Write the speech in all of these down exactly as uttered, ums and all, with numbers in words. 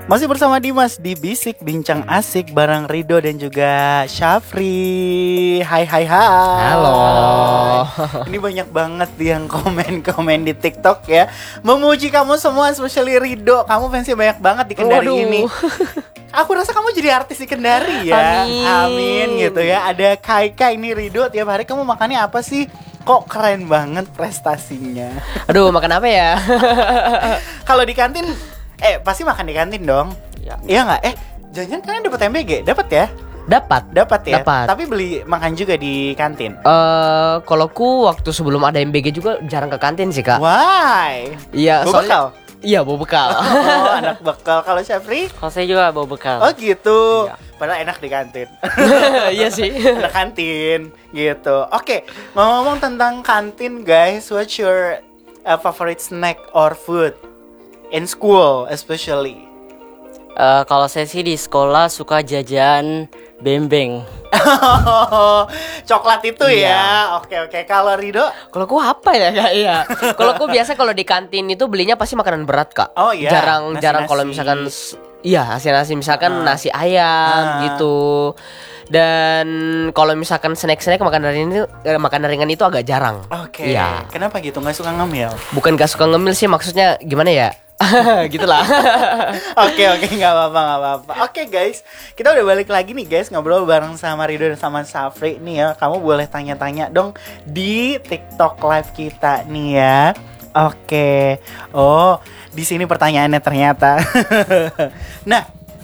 Masih bersama Dimas di Bisik Bincang Asik bareng Rido dan juga Syafri. Hai hai hai. Halo. Ini banyak banget yang komen-komen di TikTok ya, memuji kamu semua, especially Rido. Kamu fansnya banyak banget di Kendari Waduh. ini. Aku rasa kamu jadi artis di Kendari ya. Amin. Amin gitu ya. Ada Kaika, ini Rido. Tiap hari kamu makannya apa sih? Kok keren banget prestasinya. Aduh, makan apa ya? Kalau di kantin, eh pasti makan di kantin dong. Ya. Iya nggak? Eh, jangan kalian dapat M B G? Dapat ya? Dapat. Dapat ya. Dapat. Tapi beli makan juga di kantin. Eh, kalau ku waktu sebelum ada M B G juga jarang ke kantin sih, Kak. Why? Iya, Bawa soalnya bekal? Iya, bawa bekal. Oh, anak bekal. Kalau Syafri? Kalau saya juga bawa bekal. Oh gitu. Iya. Padahal enak di kantin. Iya sih. Ada kantin gitu. Oke, ngomong-ngomong tentang kantin, guys, what's your uh, favorite snack or food in school especially? Eh, kalau saya sih di sekolah suka jajan bembeng. Coklat itu Iya. ya. Oke oke. Kalau Rido? Kalau ku apa ya, Kak? Iya. Kalau ku biasa kalau di kantin itu belinya pasti makanan berat, Kak. Oh, iya. Jarang Nasi-nasi. jarang kalau misalkan s- iya, nasi-nasi misalkan Ah. nasi ayam Ah. gitu. Dan kalau misalkan snack-snack makanan ringan itu eh, makanan ringan itu agak jarang. Oke. Iya. Kenapa gitu? Nggak suka ngemil? Bukan gak suka ngemil sih, maksudnya gimana ya? Gitulah. Oke oke, nggak apa-apa nggak apa-apa. Oke guys, kita udah balik lagi nih guys, ngobrol bareng sama Rido dan sama Syafri nih ya. Kamu boleh tanya-tanya dong di TikTok live kita nih ya. Oke. Oh, di sini pertanyaannya ternyata. Nah,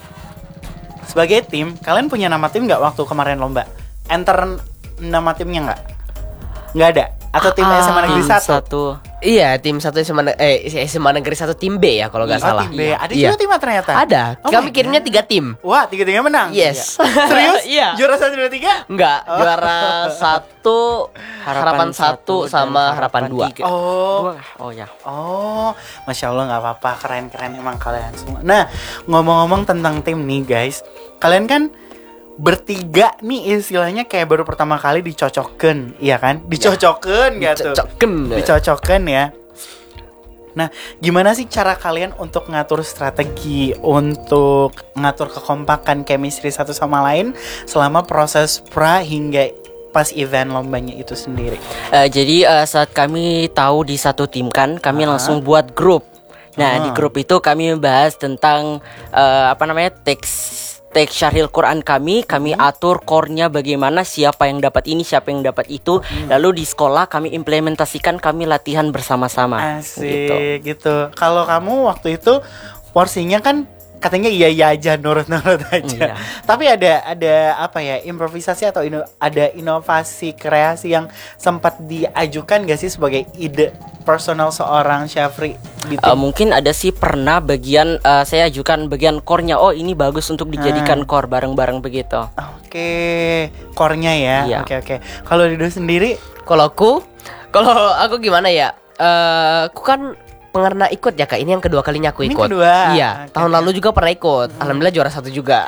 sebagai tim, kalian punya nama tim nggak waktu kemarin lomba? Enter nama timnya nggak? Nggak ada. Atau tim Ah, S M A Negeri Tim satu? satu. Iya, tim satu S M A, eh, S M A Negeri satu tim B ya kalau nggak Oh, salah. tim B. Ada Iya. juga tim A ternyata. Ada. Oh Kami my kirimnya God. tiga tim. Wah, tiga-tiganya menang. Yes. Iya. Serius? Iya. Juara satu dua tiga? Enggak, Oh. juara satu, harapan, satu, dan sama harapan dua. tiga. Oh. Dua. Oh ya. Oh, masya Allah, nggak apa-apa, keren-keren emang kalian semua. Nah, ngomong-ngomong tentang tim nih guys, kalian kan bertiga nih istilahnya kayak baru pertama kali dicocokken, iya kan? Dicocokken gitu. Dicocokken. Dicocokken ya. Nah, gimana sih cara kalian untuk ngatur strategi, untuk ngatur kekompakan chemistry satu sama lain selama proses pra hingga pas event lombanya itu sendiri? Eh, jadi eh, saat kami tahu di satu tim kan, kami Ah. langsung buat grup. Ah. Nah, di grup itu kami membahas tentang eh, apa namanya teks teks syarhil Quran kami, kami Hmm. atur core-nya bagaimana, siapa yang dapat ini, siapa yang dapat itu. Hmm. Lalu di sekolah kami implementasikan, kami latihan bersama-sama. Asik Gitu. gitu. Kalau kamu waktu itu porsinya kan katanya iya iya aja, nurut-nurut aja. Iya. Tapi ada ada apa ya, improvisasi atau ino- ada inovasi kreasi yang sempat diajukan gak sih sebagai ide personal seorang Syafri di Eh, tim? mungkin ada sih pernah bagian eh, saya ajukan bagian core-nya. Oh, ini bagus untuk dijadikan core bareng-bareng begitu. Oke, core-nya ya. Iya. Oke oke. Kalau Rido sendiri, Kalau aku, kalau aku gimana ya? Eh, aku kan pernah ikut ya, Kak. Ini yang kedua kalinya aku Ini ikut. kedua. Iya, Oke. tahun lalu juga pernah ikut. Alhamdulillah juara satu juga.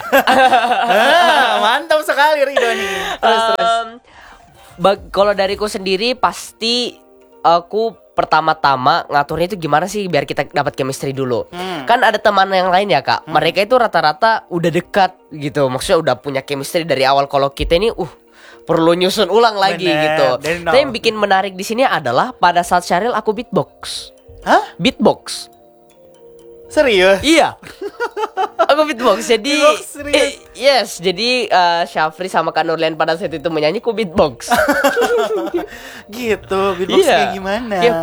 ah, mantap sekali Rido nih. Terus terus. Em, bag- kalau dariku sendiri pasti aku pertama-tama ngaturnya itu gimana sih biar kita dapat chemistry dulu. Hmm. Kan ada teman yang lain ya, Kak. Mereka itu rata-rata udah dekat gitu. Maksudnya udah punya chemistry dari awal. Kalau kita ini uh perlu nyusun ulang lagi Bener, gitu. dari nol. Tapi yang bikin menarik di sini adalah pada saat Syaril aku beatbox. Hah? Beatbox. Serius? Iya. Aku beatbox. Jadi Beatbox, serius? eh, yes, jadi eh, Syafri sama Kak Nurlian pada saat itu menyanyi, ku beatbox. Gitu, beatbox Iya. kayak gimana? Iya.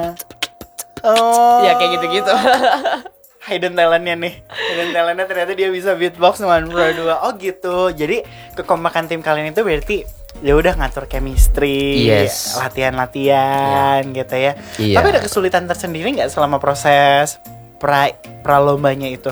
Oh. Ya kayak gitu-gitu. Hidden talentnya nih. Hidden talentnya ternyata dia bisa beatbox sama berdua. Oh gitu. Jadi kekompakan tim kalian itu berarti ya udah ngatur chemistry, Yes. latihan-latihan gitu ya. Iya. Tapi ada kesulitan tersendiri nggak selama proses pra pralombanya itu?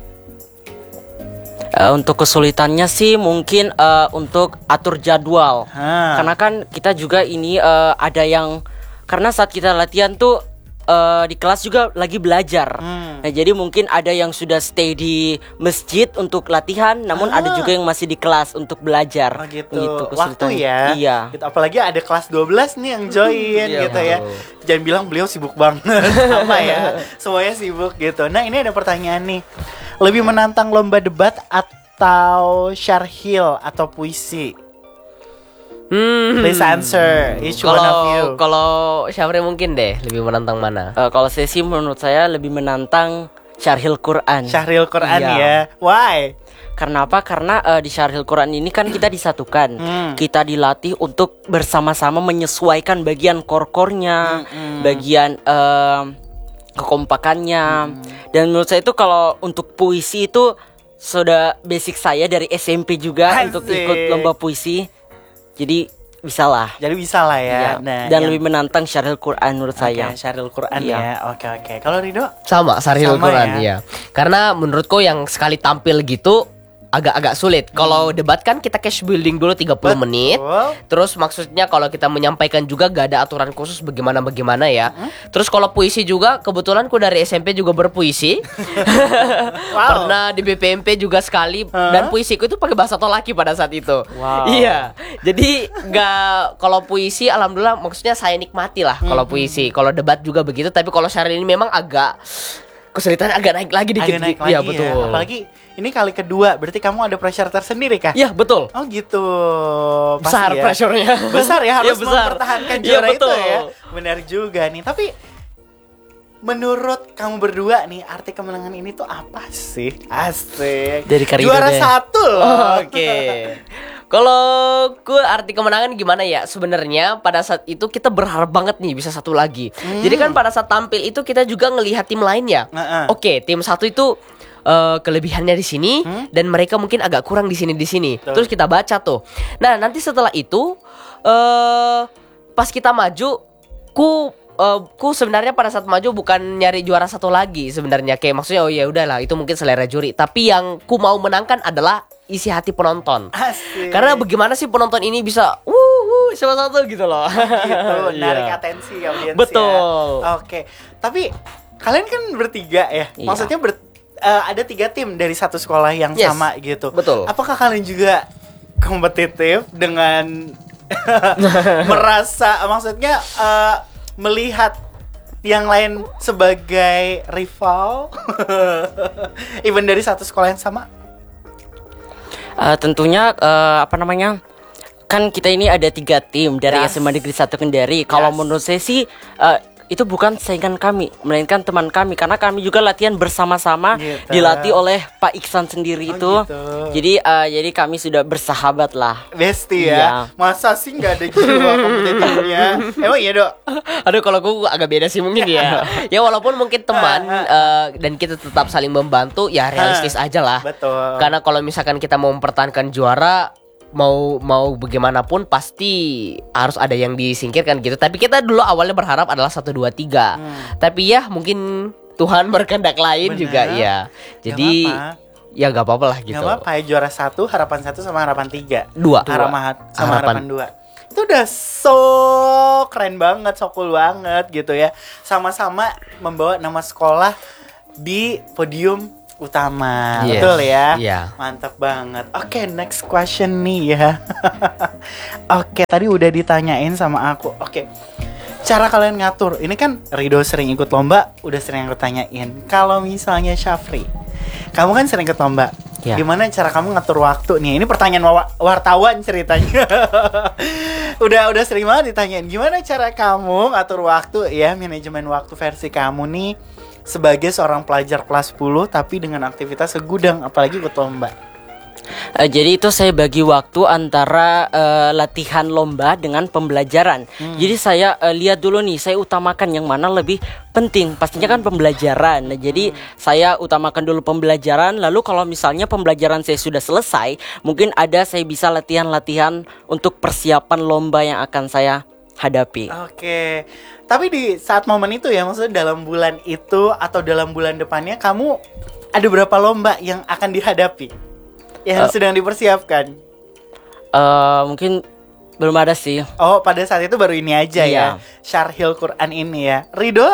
Eh, untuk kesulitannya sih mungkin eh, untuk atur jadwal. Hah. Karena kan kita juga ini eh, ada yang karena saat kita latihan tuh eh, di kelas juga lagi belajar. Hmm. Nah, jadi mungkin ada yang sudah stay di masjid untuk latihan, namun Ah. ada juga yang masih di kelas untuk belajar. Oh gitu. Waktu kesulitannya. ya. Iya. Gitu. Apalagi ada kelas dua belas nih yang join Iya, gitu ya. betul. Jangan bilang beliau sibuk banget. Sama ya. Semuanya sibuk gitu. Nah, ini ada pertanyaan nih. Lebih menantang lomba debat atau syarhil atau puisi? Hmm. Please answer. Each one of you. Kalau kalau Syafri mungkin deh lebih menantang mana? Eh, kalau saya sih menurut saya lebih menantang Syarhil Quran. Syahril Quran Iya. ya. Why? Karena apa? Karena eh, di Syarhil Quran ini kan kita disatukan. Hmm. Kita dilatih untuk bersama-sama menyesuaikan bagian kor-kornya, Hmm. bagian eh, kekompakannya. Dan menurut saya itu kalau untuk puisi itu sudah basic saya dari S M P juga Asik. untuk ikut lomba puisi. Jadi bisa lah. Jadi bisa lah ya. Iya. Nah, Dan yang- lebih menantang Syarhil Quran menurut Oke, saya. Syahril Quran Iya. ya. Oke oke. Kalau Rido? Sama Syarhil Sama Quran ya. ya. Karena menurutku yang sekali tampil gitu agak-agak sulit. Kalau debat kan kita cash building dulu tiga puluh menit. Betul. Terus maksudnya kalau kita menyampaikan juga gak ada aturan khusus bagaimana-bagaimana ya. Terus kalau puisi juga kebetulan ku dari S M P juga berpuisi. Wow. Pernah di B P M P juga sekali Hah? dan puisiku itu pakai bahasa Tolaki pada saat itu. Wow. Iya. Jadi nggak kalau puisi alhamdulillah maksudnya saya nikmati lah kalau puisi. Kalau debat juga begitu tapi kalau syaril ini memang agak kesulitan agak naik lagi dikit. Agak naik lagi Iya, ya. betul. Apalagi ini kali kedua, berarti kamu ada pressure tersendiri kah? Iya, betul. Oh gitu. Pasti Besar ya. pressure-nya. Besar ya, harus Iya, besar. mempertahankan Iya, juara itu betul. ya. Benar juga nih. Tapi menurut kamu berdua nih, arti kemenangan ini tuh apa sih? Asik. Dari Kak Rido Juara deh. satu loh. Oke. Kalau ku arti kemenangan gimana ya? Sebenarnya pada saat itu kita berharap banget nih bisa satu lagi. Jadi kan pada saat tampil itu kita juga ngelihat tim lainnya. Heeh. Oke, tim satu itu eh, kelebihannya di sini dan mereka mungkin agak kurang di sini di sini. Betul. Terus kita baca tuh. Nah, nanti setelah itu eh pas kita maju ku eh, ku sebenarnya pada saat maju bukan nyari juara satu lagi sebenarnya kayak maksudnya oh ya udahlah itu mungkin selera juri, tapi yang ku mau menangkan adalah isi hati penonton. Asik. Karena bagaimana sih penonton ini bisa wuh wuh sama satu gitu loh. gitu, narik Iya. atensi audiens Betul. ya. Oke. Tapi kalian kan bertiga ya. Iya. Maksudnya ber, eh, ada tiga tim dari satu sekolah yang Yes. sama gitu. Betul. Apakah kalian juga kompetitif dengan merasa maksudnya eh, melihat yang lain sebagai rival even dari satu sekolah yang sama? Eh, tentunya eh, apa namanya? Kan kita ini ada tiga tim dari Yes. S M A Negeri satu Kendari. Kalau Yes. menurut saya sih eh, itu bukan saingan kami, melainkan teman kami karena kami juga latihan bersama-sama, Gitu. dilatih oleh Pak Iksan sendiri Oh, itu. gitu. Jadi eh, jadi kami sudah bersahabat lah. Bestie Iya. ya. Masa sih nggak ada jiwa kompetitifnya? Emang iya, Dok? Aduh kalau gue agak beda sih mungkin ya. Ya walaupun mungkin teman eh, dan kita tetap saling membantu ya realistis aja lah. Betul. Karena kalau misalkan kita mau mempertahankan juara mau mau bagaimanapun pasti harus ada yang disingkirkan gitu. Tapi kita dulu awalnya berharap adalah satu dua tiga. Tapi ya mungkin Tuhan berkehendak lain Bener. juga ya. Jadi apa-apa. ya gak apa-apa lah gitu. Gak apa-apa ya, juara satu, harapan satu sama harapan tiga. Dua. Harapan sama harapan, Harapan. dua. Itu udah so keren banget, so cool banget gitu ya. Sama-sama membawa nama sekolah di podium utama. Yes. Betul ya? Iya. Mantap banget. Oke, next question nih ya. Oke, tadi udah ditanyain sama aku. Oke. Cara kalian ngatur. Ini kan Rido sering ikut lomba, udah sering aku tanyain. Kalau misalnya Syafri, kamu kan sering ikut lomba. Ya. Gimana cara kamu ngatur waktu nih? Ini pertanyaan wa- wartawan ceritanya. udah udah sering banget ditanyain. Gimana cara kamu ngatur waktu ya, manajemen waktu versi kamu nih sebagai seorang pelajar kelas sepuluh tapi dengan aktivitas segudang apalagi ikut lomba. Eh, jadi itu saya bagi waktu antara eh, latihan lomba dengan pembelajaran. Jadi saya eh, lihat dulu nih, saya utamakan yang mana lebih penting. Pastinya kan pembelajaran. Nah, jadi saya utamakan dulu pembelajaran. Lalu kalau misalnya pembelajaran saya sudah selesai, mungkin ada saya bisa latihan-latihan untuk persiapan lomba yang akan saya hadapi. Oke. Tapi di saat momen itu ya, maksudnya dalam bulan itu atau dalam bulan depannya kamu ada berapa lomba yang akan dihadapi? Yang Uh, sedang dipersiapkan. Eh, mungkin belum ada sih. Oh, pada saat itu baru ini aja Iya. ya. Syarhil Quran ini ya. Rido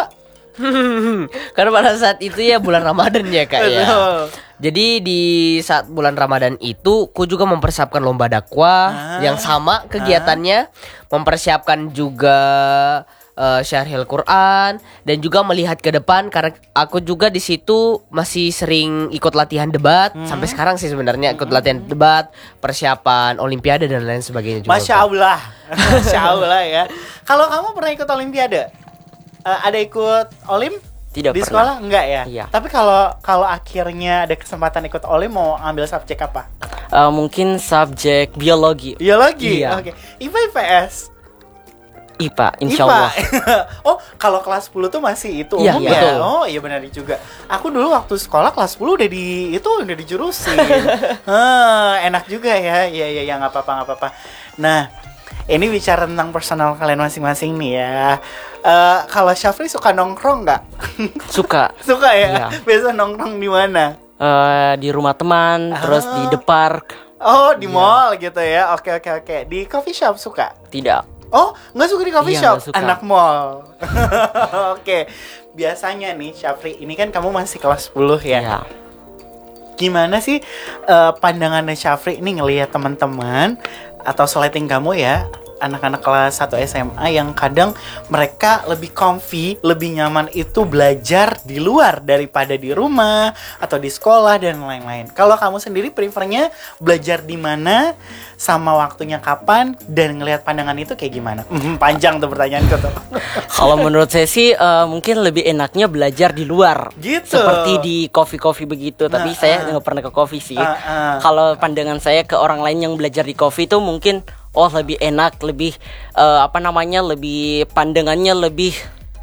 Karena pada saat itu ya bulan Ramadan ya kak ya. Betul. Jadi di saat bulan Ramadan itu, ku juga mempersiapkan lomba dakwah Ah. yang sama kegiatannya, mempersiapkan juga uh, syarhil Quran dan juga melihat ke depan karena aku juga di situ masih sering ikut latihan debat sampai sekarang sih sebenarnya ikut latihan debat, persiapan Olimpiade dan lain sebagainya juga. Masya Allah, Masya Allah ya. Kalau kamu pernah ikut Olimpiade? Eh, ada ikut Olim? Tidak Di pernah. sekolah enggak ya? Iya. Tapi kalau kalau akhirnya ada kesempatan ikut Olim, mau ambil subjek apa? Eh, mungkin subjek biologi. Biologi. Iya. Oke. I P A I P S. I P A, insya I P A. Allah. Oh, kalau kelas sepuluh tuh masih itu Iya, umum iya. ya? Betul. Oh, iya benar juga. Aku dulu waktu sekolah kelas sepuluh udah di itu udah dijurusin. Heh, enak juga ya. Iya iya ya nggak apa-apa nggak apa-apa. Nah, ini bicara tentang personal kalian masing-masing nih ya. Eh, kalau Syafri suka nongkrong nggak? Suka Suka ya? Iya. Biasa nongkrong di mana? eh, di rumah teman, terus di the park. Oh, di Iya. mall gitu ya. Oke oke oke. Di coffee shop suka? Tidak. Oh, nggak suka di coffee Iya, shop? nggak suka. Anak mall. Oke. Biasanya nih, Syafri, ini kan kamu masih kelas sepuluh ya. Iya. Gimana sih eh, pandangannya Syafri ini ngelihat teman-teman atau seleting kamu ya, anak-anak kelas satu S M A yang kadang mereka lebih comfy, lebih nyaman itu belajar di luar daripada di rumah atau di sekolah dan lain-lain. Kalau kamu sendiri prefernya belajar di mana, sama waktunya kapan, dan ngelihat pandangan itu kayak gimana? Hmm, panjang tuh pertanyaanku tuh. Kalau menurut saya sih eh, mungkin lebih enaknya belajar di luar. Gitu. Seperti di coffee-coffee begitu. Nah, Tapi saya ah. nggak pernah ke coffee sih. Ah, ah. Kalau pandangan saya ke orang lain yang belajar di coffee itu mungkin oh lebih enak, lebih eh, apa namanya, lebih pandangannya lebih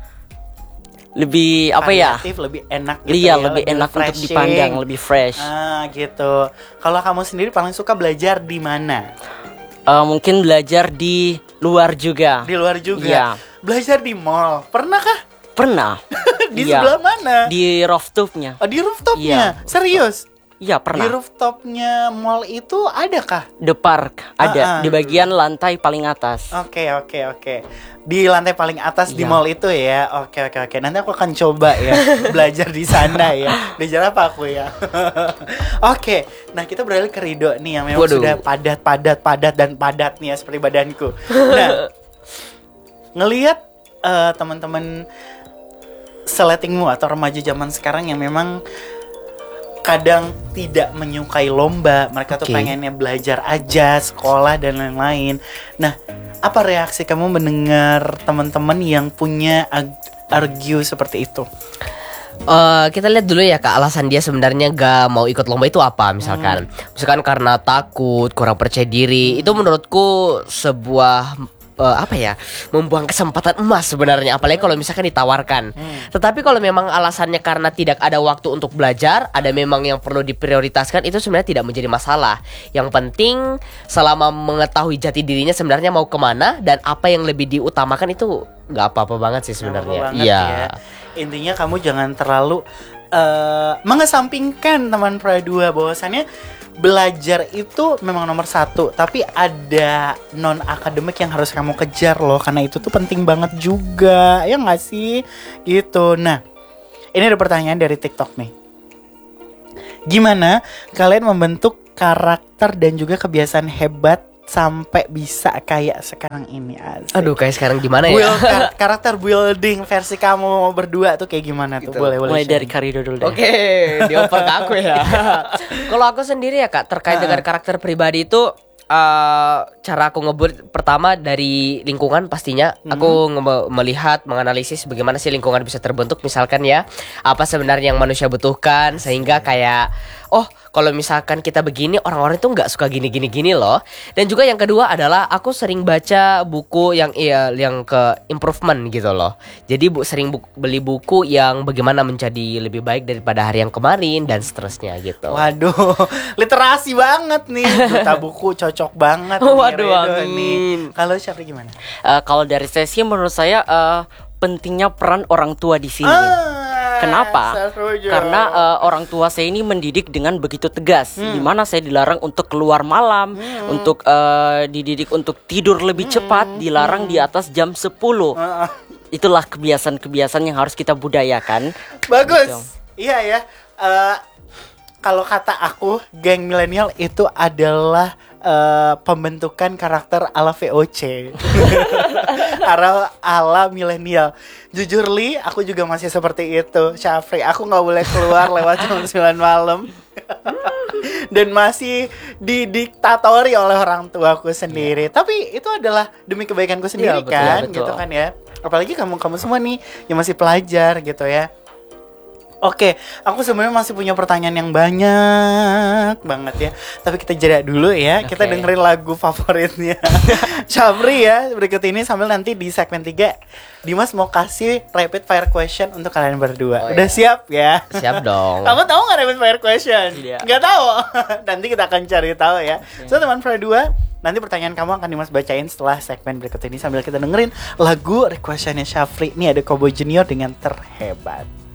lebih apa ya? Variatif, lebih enak gitu Iya, ya, lebih enak untuk refreshing. dipandang, lebih fresh. Ah gitu. Kalau kamu sendiri paling suka belajar di mana? Eh, mungkin belajar di luar juga. Di luar juga. Iya. Belajar di mall. Pernah kah? Pernah. Di Iya. sebelah mana? Di rooftopnya. Oh, di rooftopnya. Iya. Serius? Iya Di pernah. rooftopnya mall itu ada kah? The Park ada Ah, ah. di bagian lantai paling atas. Oke oke oke. Di lantai paling atas di Iya. mall itu ya. Oke oke oke. Nanti aku akan coba ya belajar di sana ya. Belajar apa aku ya? Oke. Nah kita beralih ke Rido nih yang memang Waduh. sudah padat padat padat dan padat nih ya seperti badanku. Nah ngelihat eh, teman-teman seletingmu atau remaja zaman sekarang yang memang kadang tidak menyukai lomba, mereka tuh Oke. pengennya belajar aja, sekolah dan lain-lain. Nah, apa reaksi kamu mendengar teman-teman yang punya ag- argue seperti itu? Eh, kita lihat dulu ya kak, alasan dia sebenarnya gak mau ikut lomba itu apa misalkan misalkan karena takut, kurang percaya diri. Itu menurutku sebuah eh, apa ya, membuang kesempatan emas sebenarnya, apalagi kalau misalkan ditawarkan. Tetapi kalau memang alasannya karena tidak ada waktu untuk belajar, ada memang yang perlu diprioritaskan, itu sebenarnya tidak menjadi masalah. Yang penting selama mengetahui jati dirinya sebenarnya mau kemana dan apa yang lebih diutamakan, itu nggak apa-apa banget sih sebenarnya. Apa banget ya. Intinya kamu jangan terlalu eh, mengesampingkan teman Pra dua, bahwasannya belajar itu memang nomor satu, tapi ada non akademik yang harus kamu kejar loh, karena itu tuh penting banget juga, ya nggak sih gitu. Nah ini ada pertanyaan dari TikTok nih. Gimana kalian membentuk karakter dan juga kebiasaan hebat sampai bisa kayak sekarang ini? Asik. Aduh, kayak sekarang gimana ya? Build, kar- karakter building versi kamu berdua tuh kayak gimana tuh? Boleh boleh. Mulai dari sharing. Karido dulu deh. Oke, dioper ke aku ya. Kalau aku sendiri ya kak, terkait dengan karakter pribadi itu, eh, cara aku ngebuat pertama dari lingkungan pastinya. Aku nge- melihat, menganalisis bagaimana sih lingkungan bisa terbentuk. Misalkan ya, apa sebenarnya yang manusia butuhkan, sehingga kayak, oh kalau misalkan kita begini, orang-orang itu nggak suka gini-gini-gini loh. Dan juga yang kedua adalah aku sering baca buku yang iya, yang ke improvement gitu loh. Jadi bu, sering bu- beli buku yang bagaimana menjadi lebih baik daripada hari yang kemarin dan seterusnya gitu. Waduh, literasi banget nih. Duta buku cocok banget. nih, Waduh, Redo amin. nih. Kalau siapa gimana? Eh, kalau dari saya sih menurut saya eh, pentingnya peran orang tua di sini. Ah, Kenapa? setuju. Karena eh, orang tua saya ini mendidik dengan begitu tegas, di mana saya dilarang untuk keluar malam, untuk eh, dididik untuk tidur lebih cepat, dilarang di atas jam sepuluh. Ah, itulah kebiasaan-kebiasaan yang harus kita budayakan. Bagus. Gitu. Iya ya. Eh, kalau kata aku, geng milenial itu adalah eh, pembentukan karakter ala V O C. ala ala milenial. Jujur Li, aku juga masih seperti itu. Syafri, aku nggak boleh keluar lewat jam sembilan malam. Dan masih didiktatori oleh orang tuaku sendiri. Yeah. Tapi itu adalah demi kebaikanku sendiri, yeah, betul, kan, betul. gitu kan ya. Apalagi kamu-kamu semua nih yang masih pelajar gitu ya. Oke, aku sebenarnya masih punya pertanyaan yang banyak banget ya. Tapi kita jeda dulu ya. Okay. Kita dengerin lagu favoritnya Syafri ya berikut ini, sambil nanti di segmen tiga Dimas mau kasih rapid fire question untuk kalian berdua. Oh, Udah iya. siap ya? Siap dong. Kamu tahu nggak rapid fire question? Tidak. Nggak tahu. Nanti kita akan cari tahu ya. So teman Fire dua, nanti pertanyaan kamu akan Dimas bacain setelah segmen berikut ini sambil kita dengerin lagu requestannya Syafri. Ini ada Cowboy Junior dengan Terhebat.